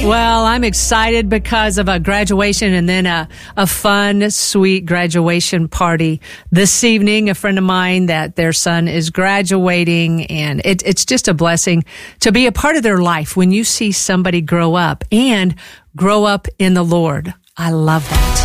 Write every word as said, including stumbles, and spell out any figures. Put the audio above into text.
Well, I'm excited because of a graduation and then a, a fun, sweet graduation party this evening. A friend of mine that their son is graduating, and it, it's just a blessing to be a part of their life when you see somebody grow up and grow up in the Lord. I love that.